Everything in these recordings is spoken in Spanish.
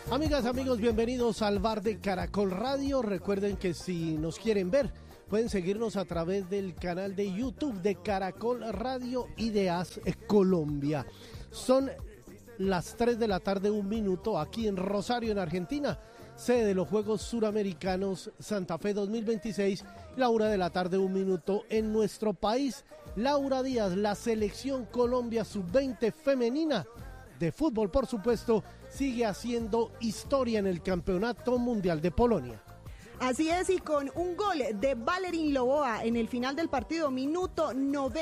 Amigas, amigos, bienvenidos al bar de Caracol Radio. Recuerden que si nos quieren ver, pueden seguirnos a través del canal de YouTube de Caracol Radio Ideas Colombia. Son las 3 de la tarde, 1 minuto, aquí en Rosario, en Argentina, sede de los Juegos Suramericanos Santa Fe 2026, la 1 de la tarde, 1 minuto, en nuestro país. Laura Díaz, la selección Colombia sub-20 femenina de fútbol, por supuesto, sigue haciendo historia en el Campeonato Mundial de Polonia. Así es, y con un gol de Valerín Loboa en el final del partido, minuto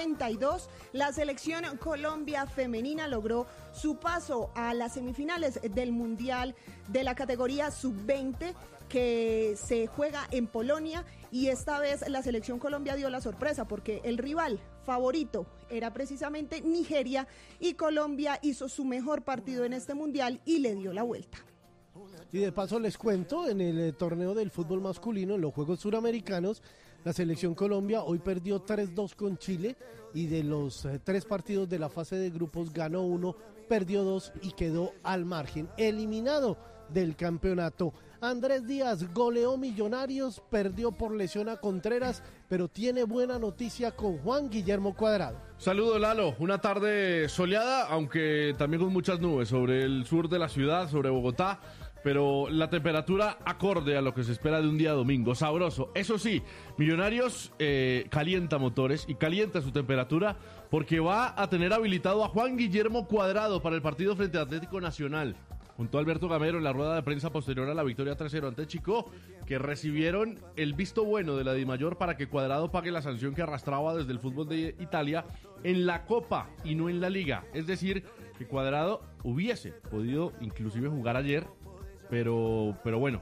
92, la selección Colombia femenina logró su paso a las semifinales del Mundial de la categoría sub-20 que se juega en Polonia, y esta vez la selección Colombia dio la sorpresa porque el rival favorito era precisamente Nigeria, y Colombia hizo su mejor partido en este Mundial y le dio la vuelta. Y de paso les cuento, en el torneo del fútbol masculino, en los Juegos Suramericanos, la selección Colombia hoy perdió 3-2 con Chile, y de los 3 partidos de la fase de grupos ganó 1, perdió 2 y quedó al margen, eliminado del campeonato. Andrés Díaz goleó Millonarios, perdió por lesión a Contreras, pero tiene buena noticia con Juan Guillermo Cuadrado. Saludos, Lalo, una tarde soleada, aunque también con muchas nubes sobre el sur de la ciudad, sobre Bogotá, pero la temperatura acorde a lo que se espera de un día domingo, sabroso. Eso sí, Millonarios calienta motores y calienta su temperatura porque va a tener habilitado a Juan Guillermo Cuadrado para el partido frente a Atlético Nacional. Junto a Alberto Gamero en la rueda de prensa posterior a la victoria 3-0 ante Chico, que recibieron el visto bueno de la Dimayor para que Cuadrado pague la sanción que arrastraba desde el fútbol de Italia en la Copa y no en la Liga. Es decir, que Cuadrado hubiese podido inclusive jugar ayer, pero bueno,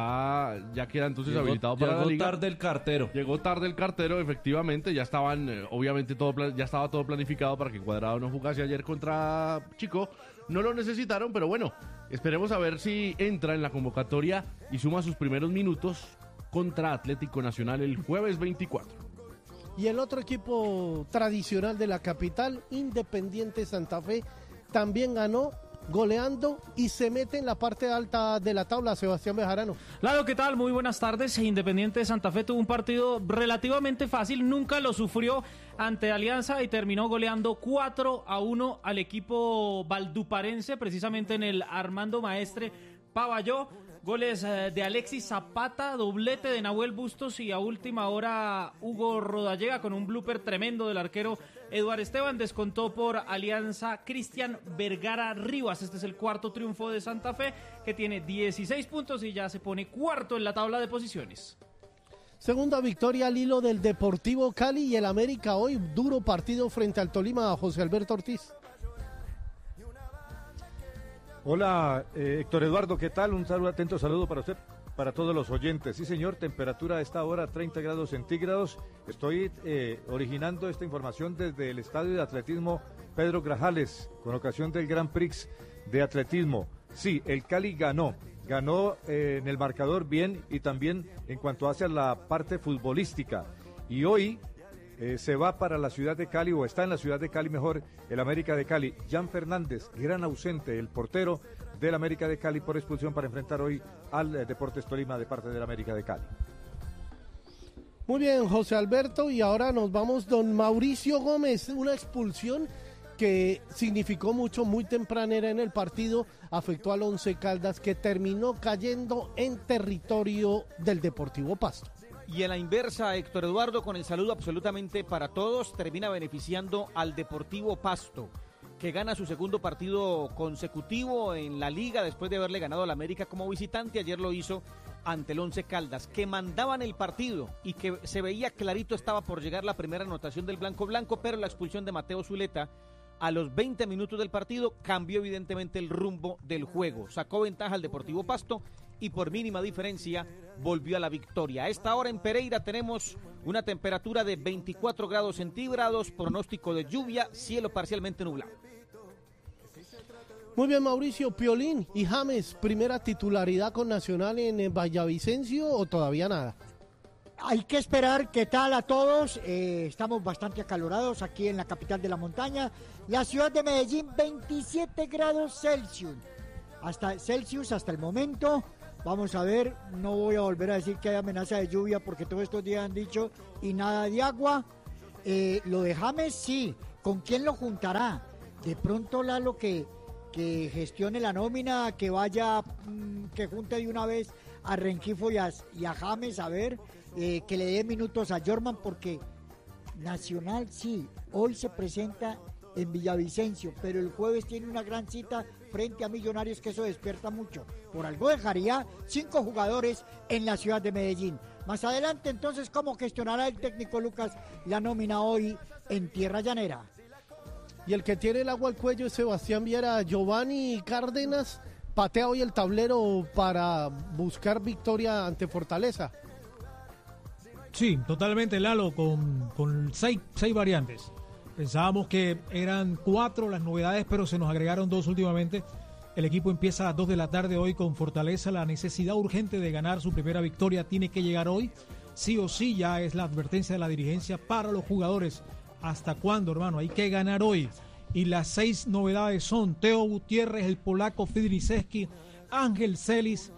ya queda entonces habilitado para la Liga. Llegó tarde el cartero, efectivamente, ya estaban, obviamente ya estaba todo planificado para que Cuadrado no jugase ayer contra Chico. No lo necesitaron, pero bueno, esperemos a ver si entra en la convocatoria y suma sus primeros minutos contra Atlético Nacional el jueves 24. Y el otro equipo tradicional de la capital, Independiente Santa Fe, también ganó, goleando, y se mete en la parte alta de la tabla. Sebastián Bejarano. Claro, ¿qué tal? Muy buenas tardes. Independiente de Santa Fe tuvo un partido relativamente fácil, nunca lo sufrió ante Alianza y terminó goleando 4-1 al equipo valduparense, precisamente en el Armando Maestre Pavalló. Goles de Alexis Zapata, doblete de Nahuel Bustos, y a última hora Hugo Rodallega con un blooper tremendo del arquero Eduard Esteban. Descontó por Alianza Cristian Vergara Rivas. Este es el cuarto triunfo de Santa Fe, que tiene 16 puntos y ya se pone cuarto en la tabla de posiciones. Segunda victoria al hilo del Deportivo Cali, y el América hoy, duro partido frente al Tolima. José Alberto Ortiz. Hola, Héctor Eduardo, ¿qué tal? Un atento saludo para usted, para todos los oyentes. Sí, señor, temperatura a esta hora 30 grados centígrados. Estoy originando esta información desde el estadio de atletismo Pedro Grajales, con ocasión del Grand Prix de atletismo. Sí, el Cali ganó en el marcador bien, y también en cuanto hace a la parte futbolística. Y hoy se va para la ciudad de Cali, o está en la ciudad de Cali mejor, el América de Cali. Jan Fernández, gran ausente, el portero del América de Cali, por expulsión, para enfrentar hoy al Deportes Tolima de parte del América de Cali. Muy bien, José Alberto, y ahora nos vamos, don Mauricio Gómez. Una expulsión que significó mucho, muy tempranera en el partido, afectó al Once Caldas, que terminó cayendo en territorio del Deportivo Pasto. Y en la inversa, Héctor Eduardo, con el saludo absolutamente para todos, termina beneficiando al Deportivo Pasto, que gana su segundo partido consecutivo en la liga después de haberle ganado al América como visitante. Ayer lo hizo ante el Once Caldas, que mandaban el partido y que se veía clarito estaba por llegar la primera anotación del Blanco, pero la expulsión de Mateo Zuleta a los 20 minutos del partido cambió evidentemente el rumbo del juego. Sacó ventaja al Deportivo Pasto y por mínima diferencia volvió a la victoria. A esta hora en Pereira tenemos una temperatura de 24 grados centígrados, pronóstico de lluvia, cielo parcialmente nublado. Muy bien, Mauricio. Piolín y James, primera titularidad con Nacional en Villavicencio, ¿o todavía nada? Hay que esperar. ¿Qué tal a todos? Estamos bastante acalorados aquí en la capital de la montaña, la ciudad de Medellín, 27 grados Celsius. hasta Celsius hasta el momento. Vamos a ver, no voy a volver a decir que hay amenaza de lluvia porque todos estos días han dicho y nada de agua. Lo de James sí, ¿con quién lo juntará? De pronto Lalo que gestione la nómina, que vaya, que junte de una vez a Rengifo y a James, a ver, que le dé minutos a Jorman, porque Nacional sí, hoy se presenta en Villavicencio, pero el jueves tiene una gran cita frente a Millonarios, que eso despierta mucho. Por algo dejaría 5 jugadores en la ciudad de Medellín. Más adelante, entonces, ¿cómo gestionará el técnico Lucas la nómina hoy en Tierra Llanera? Y el que tiene el agua al cuello es Sebastián Viera. Giovanni Cárdenas patea hoy el tablero para buscar victoria ante Fortaleza. Sí, totalmente, Lalo, con seis variantes. Pensábamos que eran 4 las novedades, pero se nos agregaron 2 últimamente. El equipo empieza a las 2 de la tarde hoy con Fortaleza. La necesidad urgente de ganar su primera victoria tiene que llegar hoy. Sí o sí, ya es la advertencia de la dirigencia para los jugadores. ¿Hasta cuándo, hermano? Hay que ganar hoy. Y las 6 novedades son Teo Gutiérrez, el polaco Fidriszewski, Ángel Celis,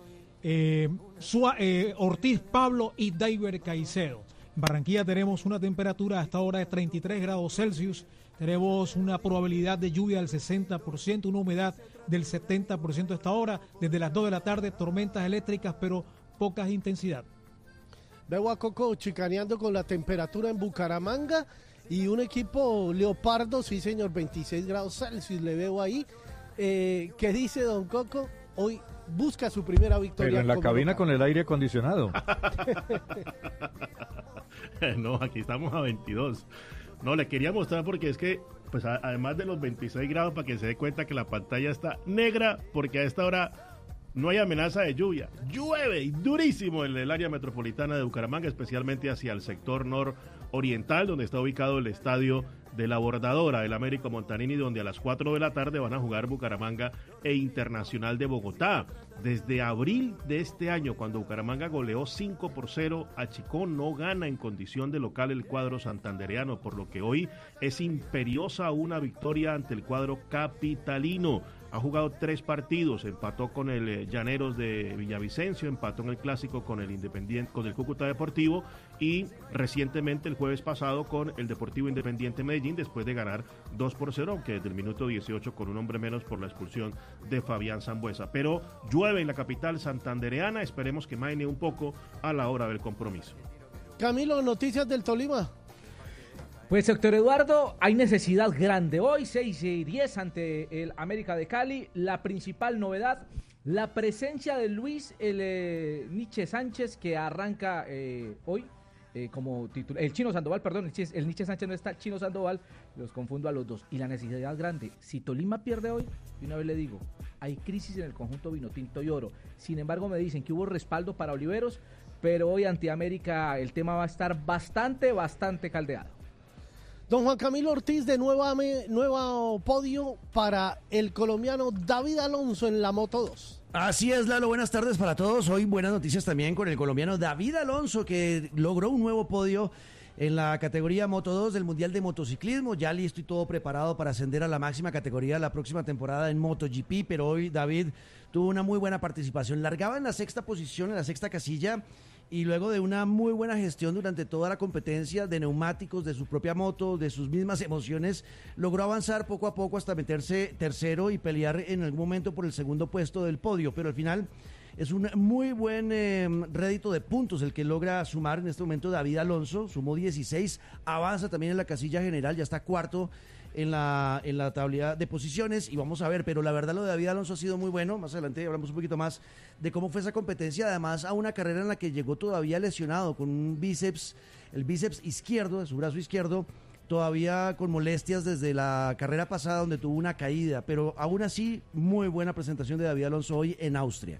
Ortiz Pablo y Deiber Caicedo. En Barranquilla tenemos una temperatura hasta ahora de 33 grados Celsius. Tenemos una probabilidad de lluvia del 60%, una humedad del 70% hasta ahora. Desde las 2 de la tarde, tormentas eléctricas, pero poca intensidad. Veo a Coco chicaneando con la temperatura en Bucaramanga y un equipo Leopardo, sí señor, 26 grados Celsius le veo ahí. ¿Qué dice don Coco? Hoy busca su primera victoria. Pero en la cabina con el aire acondicionado. No, aquí estamos a 22. No, le quería mostrar porque es que, pues además de los 26 grados, para que se dé cuenta que la pantalla está negra, porque a esta hora no hay amenaza de lluvia. Llueve y durísimo en el área metropolitana de Bucaramanga, especialmente hacia el sector nororiental, donde está ubicado el estadio de la Bordadora, el Américo Montanini, donde a las 4 de la tarde van a jugar Bucaramanga e Internacional de Bogotá. Desde abril de este año, cuando Bucaramanga goleó 5-0 a Chicó, no gana en condición de local el cuadro santandereano, por lo que hoy es imperiosa una victoria ante el cuadro capitalino. Ha jugado 3 partidos, empató con el Llaneros de Villavicencio, empató en el Clásico con el Independiente, con el Cúcuta Deportivo y recientemente el jueves pasado con el Deportivo Independiente Medellín, después de ganar 2-0, aunque desde el minuto 18 con un hombre menos por la expulsión de Fabián Sambuesa. Pero llueve en la capital santandereana, esperemos que maine un poco a la hora del compromiso. Camilo, noticias del Tolima. Pues, Héctor Eduardo, hay necesidad grande. Hoy, 6-10 ante el América de Cali. La principal novedad, la presencia de Luis Nietzsche Sánchez, que arranca hoy como titular. El Chino Sandoval, perdón, el Nietzsche Sánchez no está, el Chino Sandoval, los confundo a los dos. Y la necesidad grande, si Tolima pierde hoy, y una vez le digo, hay crisis en el conjunto Vinotinto y Oro. Sin embargo, me dicen que hubo respaldo para Oliveros, pero hoy ante América el tema va a estar bastante caldeado. Don Juan Camilo Ortiz, de nuevo podio para el colombiano David Alonso en la Moto 2. Así es, Lalo, buenas tardes para todos. Hoy buenas noticias también con el colombiano David Alonso, que logró un nuevo podio en la categoría Moto 2 del Mundial de Motociclismo. Ya listo y todo preparado para ascender a la máxima categoría la próxima temporada en MotoGP, pero hoy David tuvo una muy buena participación. Largaba en la 6ª posición, en la 6ª casilla, y luego de una muy buena gestión durante toda la competencia de neumáticos, de su propia moto, de sus mismas emociones, logró avanzar poco a poco hasta meterse tercero y pelear en algún momento por el segundo puesto del podio, pero al final es un muy buen rédito de puntos el que logra sumar en este momento David Alonso. Sumó 16, avanza también en la casilla general, ya está cuarto en la tabla de posiciones, y vamos a ver, pero la verdad lo de David Alonso ha sido muy bueno. Más adelante hablamos un poquito más de cómo fue esa competencia, además a una carrera en la que llegó todavía lesionado con un el bíceps izquierdo, de su brazo izquierdo, todavía con molestias desde la carrera pasada donde tuvo una caída, pero aún así muy buena presentación de David Alonso hoy en Austria.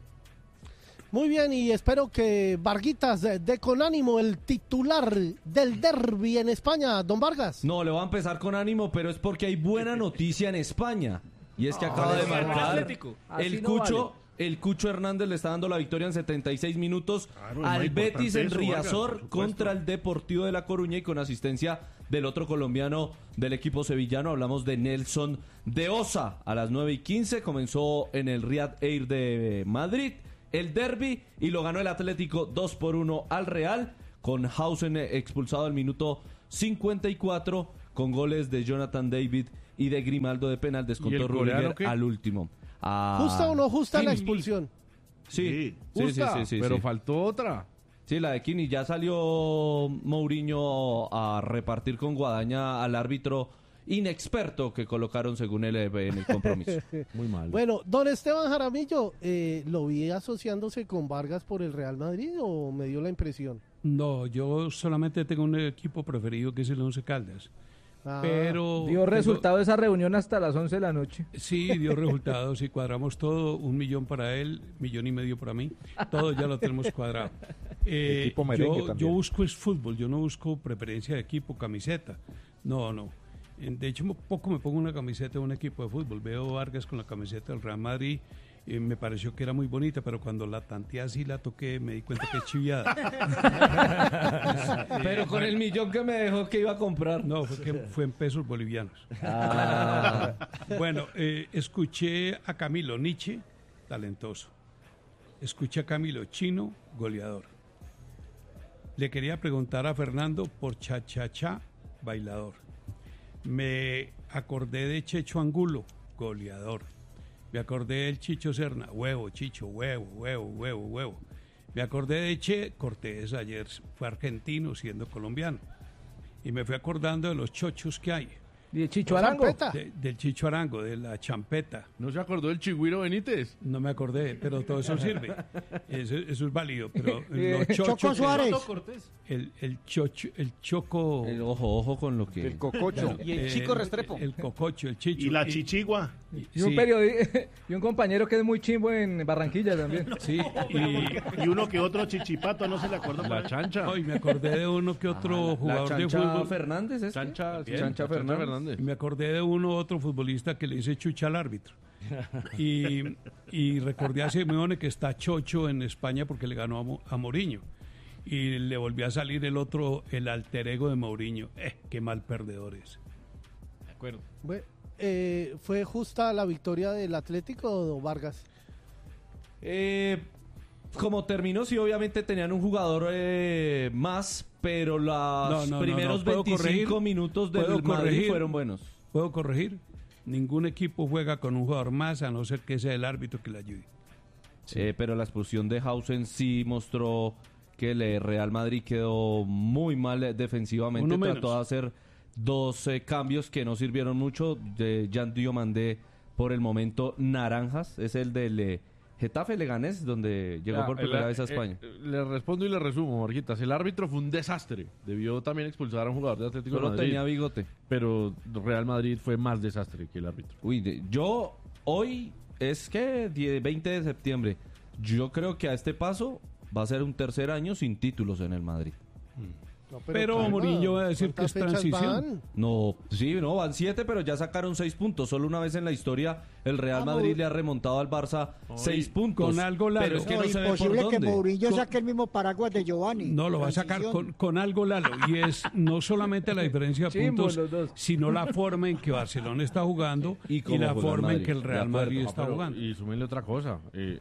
Muy bien, y espero que Varguitas dé con ánimo el titular del derbi en España, don Vargas. No, le voy a empezar con ánimo, pero es porque hay buena noticia en España. Y es que acaba de marcar el Cucho El Cucho Hernández le está dando la victoria en 76 minutos Claro, al es más Betis en importante eso, Vargas, Riazor por supuesto. contra el Deportivo de La Coruña y con asistencia del otro colombiano del equipo sevillano. Hablamos de Nelson de Osa. A las 9:15 comenzó en el Riyad Air de Madrid el derbi y lo ganó el Atlético 2-1 al Real, con Hausen expulsado al minuto 54 con goles de Jonathan David y de Grimaldo de penal. ¿Y Descontó el coreano Rudiger qué? al último. ¿Justa o no justa la expulsión? Sí, Justa, sí, pero sí. faltó otra. Sí, la de Kini. Ya salió Mourinho a repartir con guadaña al árbitro inexperto que colocaron según él en el compromiso. Muy mal. Bueno, don Esteban Jaramillo, ¿lo vi asociándose con Vargas por el Real Madrid o me dio la impresión? No, yo solamente tengo un equipo preferido que es el Once Caldas. Pero dio resultado esa reunión hasta las 11 de la noche. Sí, dio resultados y cuadramos todo, 1 millón para él, 1,5 millones para mí, todo ya lo tenemos cuadrado. Equipo merengue yo también. busco es fútbol, yo no busco preferencia de equipo, camiseta, no. De hecho, poco me pongo una camiseta de un equipo de fútbol, veo a Vargas con la camiseta del Real Madrid, me pareció que era muy bonita, pero cuando la tanteé así, la toqué, me di cuenta que es chiviada. Pero con el millón que me dejó que iba a comprar. No, fue en pesos bolivianos. Bueno, escuché a Camilo Nietzsche, talentoso. Escuché a Camilo Chino, goleador. Le quería preguntar a Fernando por Cha-Cha-Cha, bailador. Me acordé de Checho Angulo, goleador. Me acordé del Chicho Serna, huevo, Chicho, huevo. Me acordé de Che Cortés, ayer fue argentino siendo colombiano. Y me fui acordando de los chochos que hay. ¿Y de Chicho Arango? Del Chicho Arango, de la champeta. ¿No se acordó del Chigüiro Benítez? No me acordé, pero todo eso sirve. Eso es válido, pero los Choco chochos... Suárez. El choco... El ojo con lo que... El cococho. Y el chico Restrepo. El cococho, el chicho. Y la chichigua. Y un periodista, y un compañero que es muy chimbo en Barranquilla también. Sí, Y uno que otro chichipato, no se le acordó. La chancha. Hoy me acordé de uno que otro jugador la de Chancha fútbol. Fernández, ¿es? Chancha, Bien, Chancha Fernández. Y me acordé de uno otro futbolista que le dice chucha al árbitro. Y recordé a Simeone que está chocho en España porque le ganó a Mourinho. Y le volvió a salir el alter ego de Mourinho. Qué mal perdedores. De acuerdo. ¿Fue justa la victoria del Atlético o Vargas? Como terminó, sí, obviamente tenían un jugador más, pero los primeros ¿Puedo 25 corregir? minutos del ¿Puedo Madrid corregir? fueron buenos. ¿Puedo corregir? Ningún equipo juega con un jugador más a no ser que sea el árbitro que le ayude. Pero la expulsión de Hausen sí mostró que el Real Madrid quedó muy mal defensivamente. Uno menos. Trató de hacer 2 cambios que no sirvieron mucho. De Jean Diomandé, por el momento, naranjas. Es el del Getafe Leganés, donde llegó por primera vez a España. Le respondo y le resumo, Marquitas. El árbitro fue un desastre. Debió también expulsar a un jugador de Atlético de Solo Madrid. tenía bigote. Pero Real Madrid fue más desastre que el árbitro. Yo hoy es que 20 de septiembre. Yo creo que a este paso va a ser un tercer año sin títulos en el Madrid. No, Pero calma, Mourinho va a decir que es ¿cuántas fechas transición. van? No, sí, no, van 7, pero ya sacaron 6 puntos. Solo una vez en la historia el Real Madrid le ha remontado al Barça 6 puntos. con algo largo. Pero es que no, se ve por imposible que dónde. Mourinho saque el mismo paraguas de Giovanni. No, lo va a sacar con algo, Lalo. Y es no solamente la diferencia de Chimbo, puntos, los dos. sino la forma en que Barcelona está jugando y cómo la juega el forma en Madrid. que el De Real acuerdo. Madrid está Pero- jugando. Y súmenle otra cosa.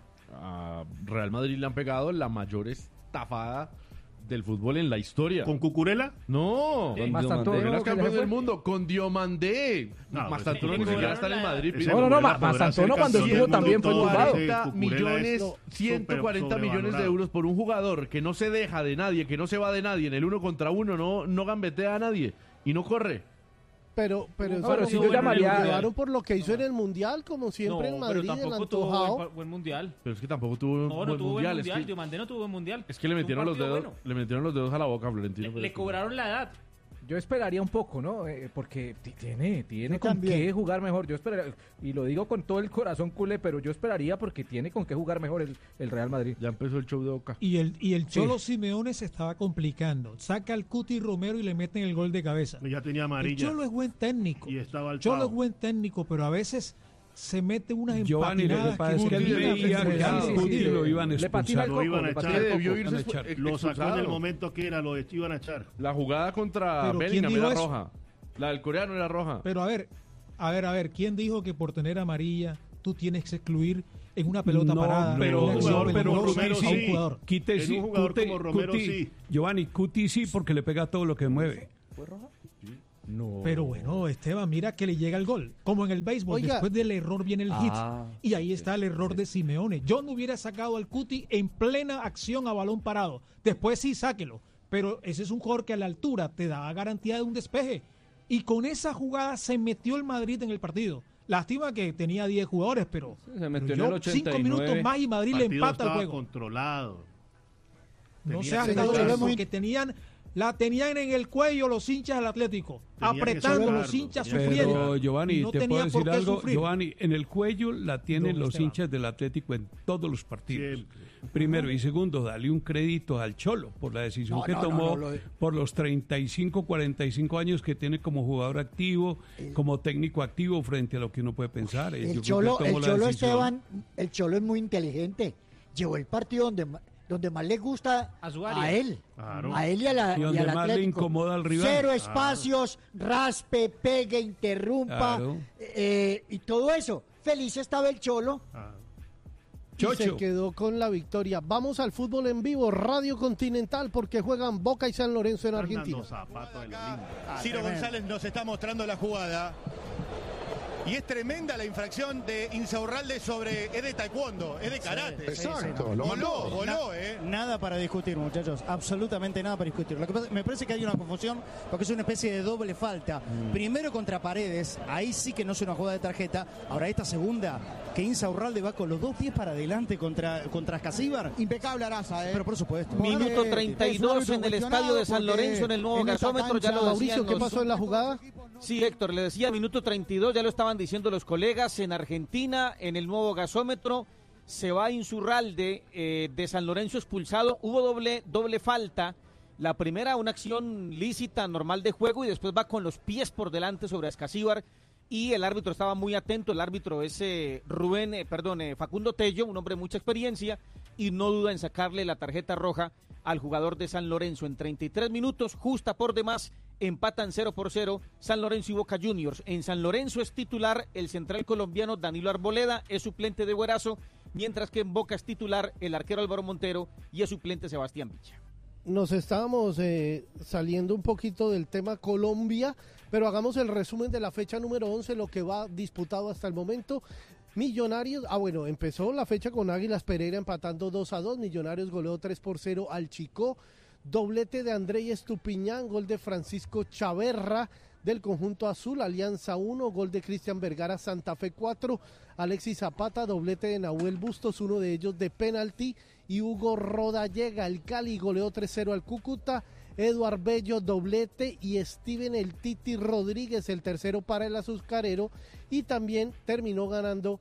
A Real Madrid le han pegado la mayor estafada del fútbol en la historia. ¿Con Cucurella? No, Con Mastantuono, de los que campeones le del fue. mundo, con Diomandé. No, Mastantuono pues, ni sí, siquiera cobraron está en el Madrid. Ese Pilar. No, Cucurella Mastantuono podrá ser cuando campeón estuvo del también fue mundo, tumbado. ese 140 Cucurella millones, es 140 millones de sobrevalorado. euros por un jugador que no se deja de nadie, que no se va de nadie en el 1 contra 1, no gambetea a nadie y no corre. Pero pero si lo yo llamaría- llevaron por lo que hizo en el Mundial, como siempre en Madrid, el antojado. buen mundial. Pero es que tampoco tuvo No, buen no tuvo buen mundial. mundial. Es que, Diomandé no tuvo buen mundial. es que le Tuvo un metieron los partido dedos, bueno. le metieron los dedos a la boca, Florentino. Le cobraron la edad. Yo esperaría un poco, ¿no? Porque tiene Yo con también. qué jugar mejor. Yo esperaría, y lo digo con todo el corazón culé, pero yo esperaría porque tiene con qué jugar mejor el Real Madrid. Ya empezó el show de Boca. Y el Cholo Simeone se estaba complicando. Saca al Cuti Romero y le meten el gol de cabeza. Ya tenía El amarilla. Cholo es buen técnico. Y estaba al Cholo pavo. es buen técnico, pero a veces se mete unas Giovanni, lo que empatinadas pasa es que él veía que al Cuti lo iban a expulsar. Lo iban a echar. Debió irse Lo sacó en expulsado. el momento que era, lo iban a echar. La jugada contra Pero ¿quién Bellingham dijo era eso? roja. La del coreano era roja. Pero a ver, ¿quién dijo que por tener amarilla tú tienes que excluir en una pelota parada? Pero una acción Romero peligrosa a un sí. jugador? En un jugador como Romero sí. Giovanni, Cuti sí, porque le pega todo lo que mueve. No. Pero bueno, Esteban, mira que le llega el gol. Como en el béisbol, Oiga. después del error viene el hit. Ah, Y ahí está el error de Simeone. Yo no hubiera sacado al Cuti en plena acción a balón parado. Después sí, sáquelo. Pero ese es un jugador que a la altura te da garantía de un despeje. Y con esa jugada se metió el Madrid en el partido. Lástima que tenía 10 jugadores, pero, se metió pero en el 5 minutos 89. más y Madrid El le partido empata el estaba juego. controlado. No Tenía seas que tan sacarlo. porque la tenían en el cuello los hinchas del Atlético, Tenía que apretando, sacarlo, los hinchas tenía que sufriendo. Pero Giovanni, Y no te tenía puedo decir por qué algo, sufrir. Giovanni, en el cuello la tienen Don los Esteban. hinchas del Atlético en todos los partidos. Siempre. Primero y segundo, dale un crédito al Cholo por la decisión No, que no, tomó no, lo de- por los 35, 45 años que tiene como jugador activo, como técnico activo frente a lo que uno puede pensar. Yo creo El que Cholo, tomó la decisión. Esteban, el Cholo es muy inteligente. Llevó el partido donde más le gusta A su área. a él. Claro. A él y, y donde al más le Atlético. incomoda al rival. Cero espacios, raspe, pegue, interrumpa Claro. y todo eso. Feliz estaba el Cholo. Y se Chocho. quedó con la victoria. Vamos al fútbol en vivo, Radio Continental, porque juegan Boca y San Lorenzo en Argentina. Zapato de la linda. Ciro González nos está mostrando la jugada. Y es tremenda la infracción de Insaurralde sobre... Es de taekwondo, es de karate. Exacto, lo mandó. Voló, Nada para discutir, muchachos. Absolutamente nada para discutir. Lo que pasa, me parece que hay una confusión porque es una especie de doble falta. Primero contra Paredes, ahí sí que no es una jugada de tarjeta. Ahora esta segunda, que Insaurralde va con los 2 pies para adelante contra Escasíbar. Impecable Araza, Pero por supuesto. Minuto 32 en el estadio de San Lorenzo, en el nuevo gasómetro. Ya lo Mauricio, decían ¿qué los- pasó en la jugada? Sí, Héctor, le decía minuto 32, ya lo estaban diciendo los colegas en Argentina, en el nuevo gasómetro, se va Insaurralde de San Lorenzo expulsado, hubo doble falta, la primera una acción lícita, normal de juego, y después va con los pies por delante sobre Escasíbar, y el árbitro estaba muy atento, el árbitro es Facundo Tello, un hombre de mucha experiencia, y no duda en sacarle la tarjeta roja al jugador de San Lorenzo. En 33 minutos, justa por demás, empatan 0-0 San Lorenzo y Boca Juniors. En San Lorenzo es titular el central colombiano Danilo Arboleda, es suplente de Guerazo, mientras que en Boca es titular el arquero Álvaro Montero y es suplente Sebastián Villa. Nos estábamos saliendo un poquito del tema Colombia, pero hagamos el resumen de la fecha número 11, lo que va disputado hasta el momento. Millonarios, empezó la fecha con Águilas Pereira empatando 2-2, Millonarios goleó 3-0 al Chicó, doblete de André Estupiñán, gol de Francisco Chaverra del conjunto azul, Alianza 1, gol de Cristian Vergara, Santa Fe 4, Alexis Zapata, doblete de Nahuel Bustos, uno de ellos de penalti, y Hugo Rodallega, el Cali goleó 3-0 al Cúcuta, Eduard Bello, doblete, y Steven el Titi Rodríguez, el tercero para el azucarero, y también terminó ganando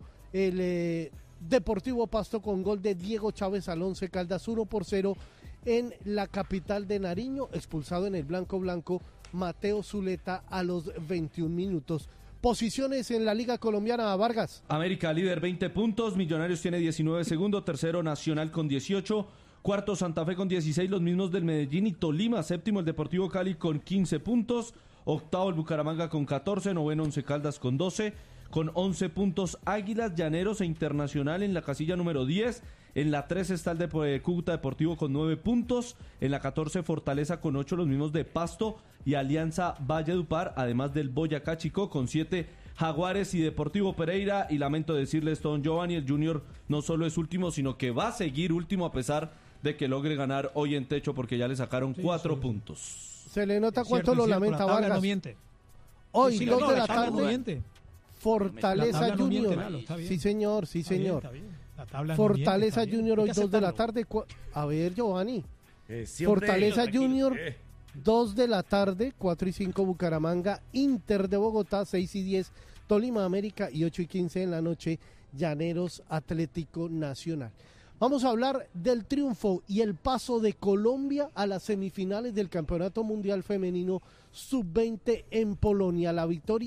el Deportivo Pasto con gol de Diego Chávez al Once Caldas 1-0 en la capital de Nariño, expulsado en el blanco Mateo Zuleta a los 21 minutos. Posiciones en la Liga Colombiana, Vargas. América líder 20 puntos, Millonarios tiene 19 segundo, tercero Nacional con 18, cuarto Santa Fe con 16, los mismos del Medellín y Tolima, séptimo el Deportivo Cali con 15 puntos, octavo el Bucaramanga con 14, noveno Once Caldas con 12, con 11 puntos Águilas, Llaneros e Internacional en la casilla número 10, en la 13 está el de Cúcuta Deportivo con 9 puntos, en la 14 Fortaleza con 8, los mismos de Pasto y Alianza Valledupar, además del Boyacá Chicó con 7 Jaguares y Deportivo Pereira, y lamento decirles, Don Giovanni, el Junior no solo es último, sino que va a seguir último a pesar de que logre ganar hoy en techo porque ya le sacaron 4 puntos. Se le nota cuánto lo lamenta la tabla Vargas. no miente. Hoy, Sí, 2 no, de la la tabla no tarde, miente. Fortaleza La tabla no miente, Junior. Lalo, está bien. Sí, señor, sí, Está bien, señor. está bien. La tabla no Fortaleza miente, está bien. Junior Hay hoy que 2 de la aceptarlo. tarde. A ver, Giovanni. Sí, hombre. Fortaleza Tranquilo. Junior, 2 de la tarde, 4:05 Bucaramanga, Inter de Bogotá, 6:10 Tolima América y 8:15 en la noche Llaneros Atlético Nacional. Vamos a hablar del triunfo y el paso de Colombia a las semifinales del Campeonato Mundial Femenino Sub-20 en Polonia. La victoria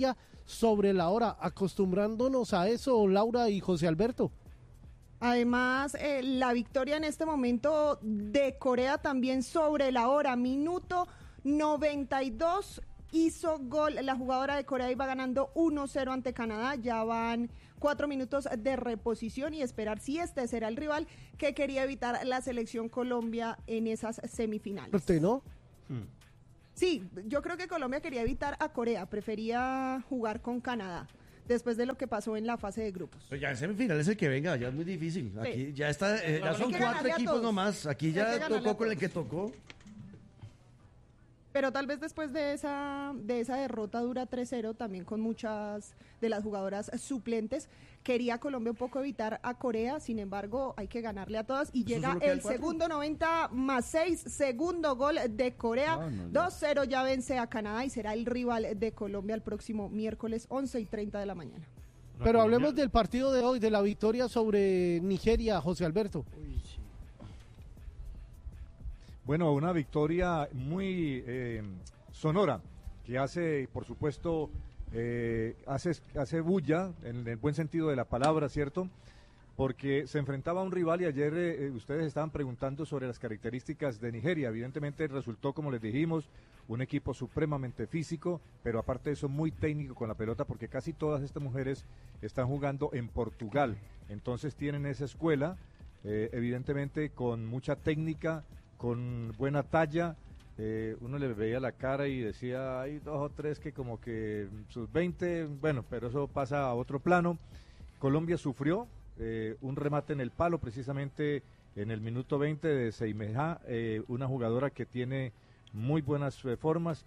sobre la hora, acostumbrándonos a eso, Laura y José Alberto. Además, la victoria en este momento de Corea también sobre la hora, minuto 92, hizo gol la jugadora de Corea, iba ganando 1-0 ante Canadá, ya van 4 minutos de reposición y esperar si este será el rival que quería evitar la selección Colombia en esas semifinales. ¿Usted no? Sí, yo creo que Colombia quería evitar a Corea, prefería jugar con Canadá, después de lo que pasó en la fase de grupos. Pero ya en semifinales el que venga, ya es muy difícil. Aquí ya está, ya son 4 equipos nomás. Aquí ya tocó con el que tocó. Pero tal vez después de esa derrota dura 3-0, también con muchas de las jugadoras suplentes, quería Colombia un poco evitar a Corea, sin embargo hay que ganarle a todas y llega el segundo 90+6, segundo gol de Corea, 2-0 ya vence a Canadá y será el rival de Colombia el próximo miércoles 11:30 de la mañana. Pero hablemos del partido de hoy, de la victoria sobre Nigeria, José Alberto. Bueno, una victoria muy sonora, que hace, por supuesto, hace bulla, en el buen sentido de la palabra, ¿cierto? Porque se enfrentaba a un rival y ayer ustedes estaban preguntando sobre las características de Nigeria. Evidentemente resultó, como les dijimos, un equipo supremamente físico, pero aparte de eso muy técnico con la pelota, porque casi todas estas mujeres están jugando en Portugal. Entonces tienen esa escuela, evidentemente con mucha técnica, con buena talla, uno le veía la cara y decía, hay 2 o 3 que como que sus 20, bueno, pero eso pasa a otro plano. Colombia sufrió un remate en el palo, precisamente en el minuto 20 de Seimeja, una jugadora que tiene muy buenas formas,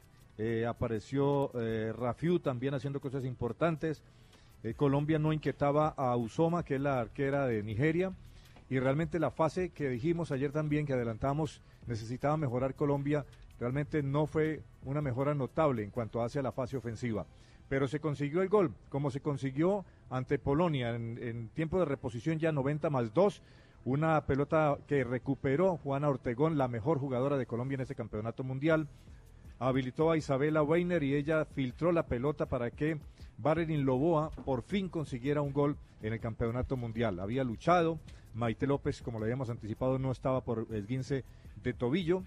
apareció Rafiu también haciendo cosas importantes. Colombia no inquietaba a Uzoma, que es la arquera de Nigeria. Y realmente la fase que dijimos ayer también, que adelantamos, necesitaba mejorar Colombia, realmente no fue una mejora notable en cuanto hacia la fase ofensiva. Pero se consiguió el gol, como se consiguió ante Polonia, en tiempo de reposición ya 90+2, una pelota que recuperó Juana Ortegón, la mejor jugadora de Colombia en este campeonato mundial, habilitó a Isabela Weiner y ella filtró la pelota para que Valerín Loboa por fin consiguiera un gol en el campeonato mundial. Había luchado, Maite López, como lo habíamos anticipado, no estaba por esguince de tobillo,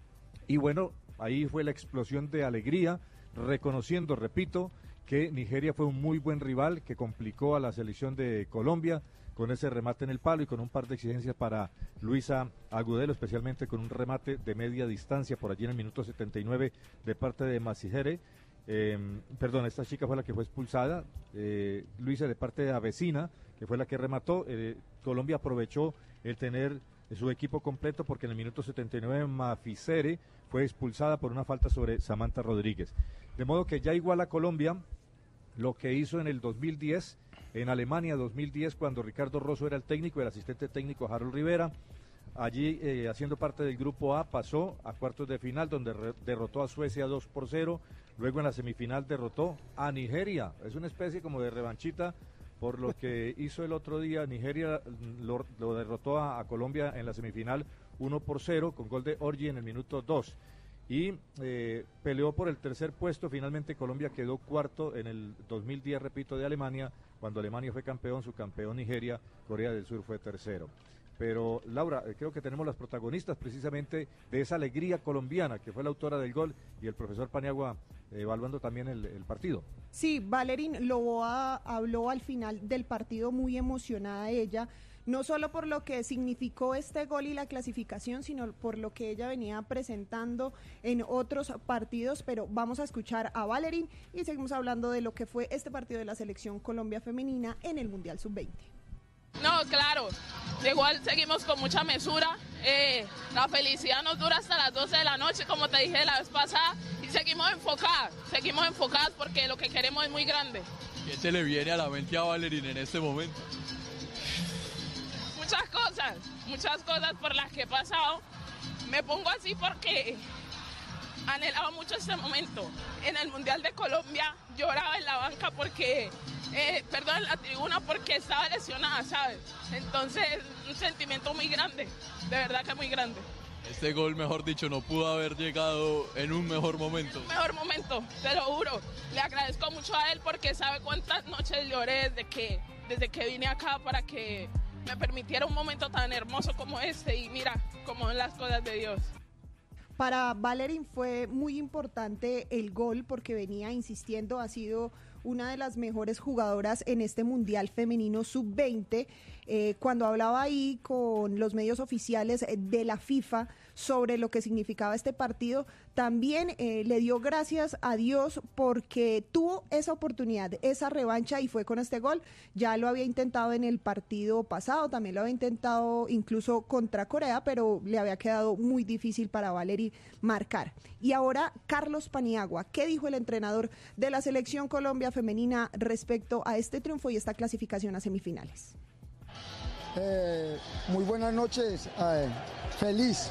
y bueno, ahí fue la explosión de alegría, reconociendo, repito, que Nigeria fue un muy buen rival, que complicó a la selección de Colombia con ese remate en el palo y con un par de exigencias para Luisa Agudelo, especialmente con un remate de media distancia por allí en el minuto 79 de parte de Masijere. Perdón, esta chica fue la que fue expulsada, Luisa de parte de Avecina, que fue la que remató. Colombia aprovechó el tener su equipo completo porque en el minuto 79 Mafisere fue expulsada por una falta sobre Samantha Rodríguez. De modo que ya iguala Colombia lo que hizo en el 2010, en Alemania 2010, cuando Ricardo Rosso era el técnico, el asistente técnico Harold Rivera. Allí, haciendo parte del grupo A, pasó a cuartos de final, donde derrotó a Suecia 2-0. Luego en la semifinal derrotó a Nigeria. Es una especie como de revanchita por lo que hizo el otro día. Nigeria lo derrotó a Colombia en la semifinal 1-0 con gol de Orgi en el minuto 2. Y peleó por el tercer puesto. Finalmente Colombia quedó cuarto en el 2010, repito, de Alemania. Cuando Alemania fue campeón, su campeón Nigeria, Corea del Sur fue tercero. Pero Laura, creo que tenemos las protagonistas precisamente de esa alegría colombiana, que fue la autora del gol, y el profesor Paniagua evaluando también el partido. Sí, Valerín Loboa habló al final del partido, muy emocionada ella, no solo por lo que significó este gol y la clasificación, sino por lo que ella venía presentando en otros partidos. Pero vamos a escuchar a Valerín y seguimos hablando de lo que fue este partido de la selección Colombia femenina en el Mundial Sub-20. No, claro, igual seguimos con mucha mesura, la felicidad nos dura hasta las 12 de la noche, como te dije la vez pasada, y seguimos enfocadas porque lo que queremos es muy grande. ¿Qué se le viene a la mente a Valerín en este momento? Muchas cosas por las que he pasado. Me pongo así porque anhelaba mucho este momento. En el Mundial de Colombia lloraba en la banca porque... en la tribuna porque estaba lesionada, ¿sabes? Entonces, un sentimiento muy grande, de verdad que muy grande. Este gol, mejor dicho, no pudo haber llegado en un mejor momento. Mejor momento, te lo juro. Le agradezco mucho a él porque sabe cuántas noches lloré desde que vine acá para que me permitiera un momento tan hermoso como este. Y mira cómo son las cosas de Dios. Para Valerín fue muy importante el gol porque venía insistiendo, ha sido una de las mejores jugadoras en este Mundial Femenino Sub-20. Cuando hablaba ahí con los medios oficiales de la FIFA sobre lo que significaba este partido, también le dio gracias a Dios porque tuvo esa oportunidad, esa revancha, y fue con este gol. Ya lo había intentado en el partido pasado, también lo había intentado incluso contra Corea, pero le había quedado muy difícil para Valery marcar. Y ahora Carlos Paniagua, ¿qué dijo el entrenador de la Selección Colombia Femenina respecto a este triunfo y esta clasificación a semifinales? Muy buenas noches, feliz,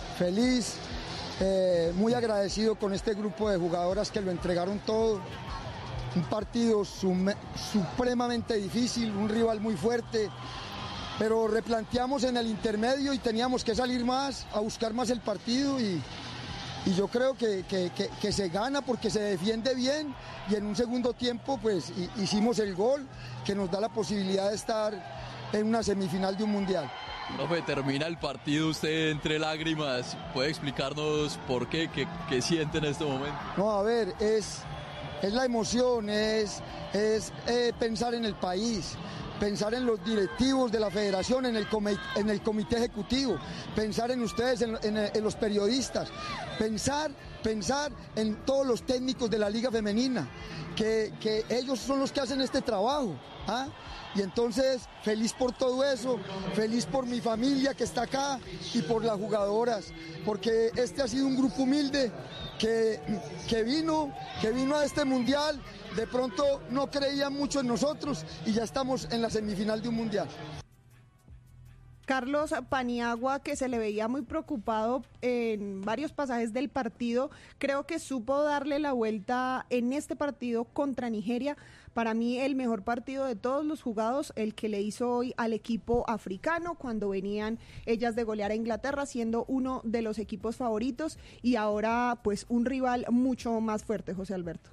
muy agradecido con este grupo de jugadoras que lo entregaron todo. Un partido supremamente difícil, un rival muy fuerte, pero replanteamos en el intermedio y teníamos que salir más, a buscar más el partido y yo creo que se gana porque se defiende bien y en un segundo tiempo pues hicimos el gol que nos da la posibilidad de estar en una semifinal de un mundial. Profe, termina el partido usted entre lágrimas. ¿Puede explicarnos por qué? ¿Qué siente en este momento? No, a ver, es la emoción, es pensar en el país, pensar en los directivos de la federación, en el comité ejecutivo, pensar en ustedes, en los periodistas, pensar en todos los técnicos de la Liga Femenina, que ellos son los que hacen este trabajo, ¿ah? Y entonces, feliz por todo eso, feliz por mi familia que está acá y por las jugadoras, porque este ha sido un grupo humilde que vino a este mundial, de pronto no creían mucho en nosotros y ya estamos en la semifinal de un mundial. Carlos Paniagua, que se le veía muy preocupado en varios pasajes del partido, creo que supo darle la vuelta en este partido contra Nigeria. Para mí el mejor partido de todos los jugados, el que le hizo hoy al equipo africano cuando venían ellas de golear a Inglaterra, siendo uno de los equipos favoritos y ahora pues un rival mucho más fuerte, José Alberto.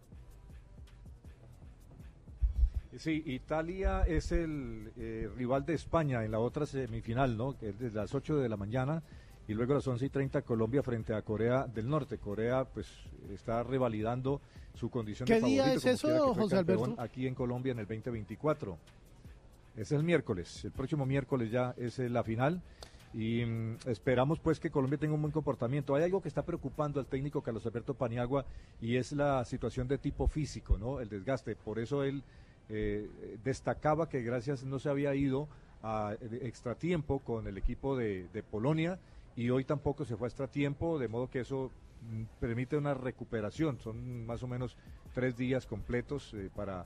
Sí, Italia es el rival de España en la otra semifinal, ¿no? Que es desde las 8 de la mañana y luego a las 11:30 Colombia frente a Corea del Norte. Corea pues está revalidando su condición de favorito. ¿Qué día es eso, José Alberto? Aquí en Colombia en el 2024. Es el miércoles, el próximo miércoles ya es la final y esperamos pues que Colombia tenga un buen comportamiento. Hay algo que está preocupando al técnico Carlos Alberto Paniagua y es la situación de tipo físico, ¿no? El desgaste, por eso él destacaba que gracias no se había ido a extratiempo con el equipo de Polonia y hoy tampoco se fue a extratiempo, de modo que eso permite una recuperación. Son más o menos 3 días completos para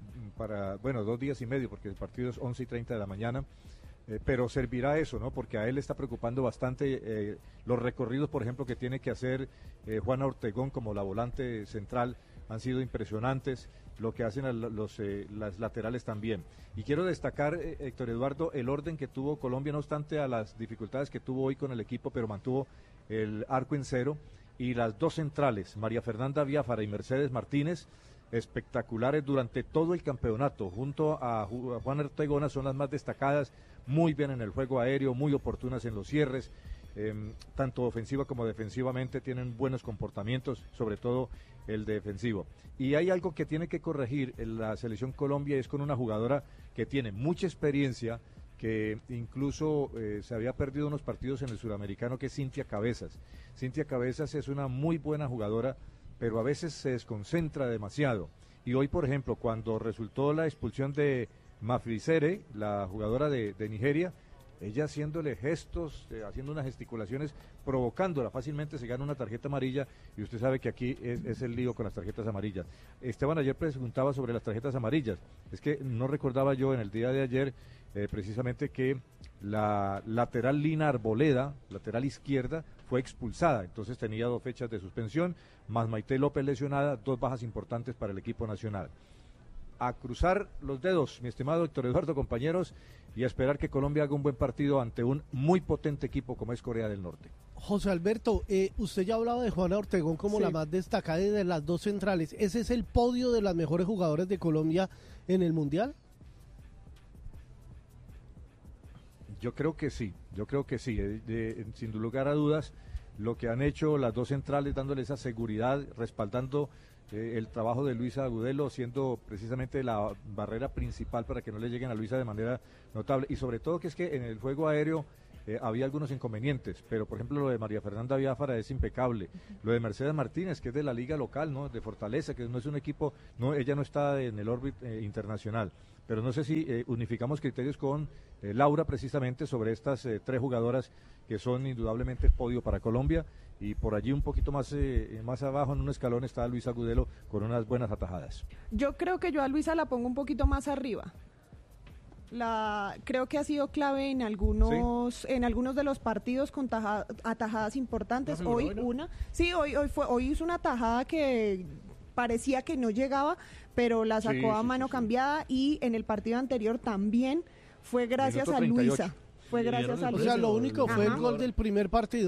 2 días y medio, porque el partido es 11:30 de la mañana. Pero servirá eso, ¿no? Porque a él le está preocupando bastante los recorridos, por ejemplo, que tiene que hacer Juana Ortegón como la volante central, han sido impresionantes. Lo que hacen las laterales también. Y quiero destacar, Héctor Eduardo, el orden que tuvo Colombia, no obstante a las dificultades que tuvo hoy con el equipo, pero mantuvo el arco en cero. Y las dos centrales, María Fernanda Biafara y Mercedes Martínez, espectaculares durante todo el campeonato. Junto a Juan Ortegona son las más destacadas, muy bien en el juego aéreo, muy oportunas en los cierres. Tanto ofensiva como defensivamente tienen buenos comportamientos, sobre todo el defensivo. Y hay algo que tiene que corregir en la selección Colombia, es con una jugadora que tiene mucha experiencia, que incluso se había perdido unos partidos en el Suramericano, que es Cintia Cabezas. Cintia Cabezas es una muy buena jugadora, pero a veces se desconcentra demasiado. Y hoy, por ejemplo, cuando resultó la expulsión de Mafisere, la jugadora de Nigeria, ella haciéndole gestos, haciendo unas gesticulaciones, provocándola, fácilmente se gana una tarjeta amarilla, y usted sabe que aquí es el lío con las tarjetas amarillas. Esteban ayer preguntaba sobre las tarjetas amarillas, es que no recordaba yo en el día de ayer precisamente que la lateral Lina Arboleda, lateral izquierda, fue expulsada, entonces tenía 2 fechas de suspensión, más Maite López lesionada, 2 bajas importantes para el equipo nacional. A cruzar los dedos, mi estimado Héctor Eduardo, compañeros, y a esperar que Colombia haga un buen partido ante un muy potente equipo como es Corea del Norte. José Alberto, usted ya hablaba de Juana Ortegón como la más destacada de las dos centrales. ¿Ese es el podio de las mejores jugadoras de Colombia en el Mundial? Yo creo que sí. Sin lugar a dudas, lo que han hecho las dos centrales, dándole esa seguridad, respaldando el trabajo de Luisa Agudelo, siendo precisamente la barrera principal para que no le lleguen a Luisa de manera notable. Y sobre todo que es que en el juego aéreo había algunos inconvenientes, pero por ejemplo lo de María Fernanda Biafara es impecable. Lo de Mercedes Martínez, que es de la liga local, ¿no? De Fortaleza, que no es un equipo, ella no está en el órbita internacional. Pero no sé si unificamos criterios con Laura precisamente sobre estas tres jugadoras que son indudablemente podio para Colombia, y por allí un poquito más abajo en un escalón está Luisa Agudelo con unas buenas atajadas. Yo creo que yo a Luisa la pongo un poquito más arriba. Creo que ha sido clave en algunos de los partidos con atajadas importantes. Hoy hizo una atajada que parecía que no llegaba, pero la sacó a mano cambiada, y en el partido anterior también fue gracias a Luisa. Fue gracias a Luisa. O sea, lo único fue el gol del primer partido.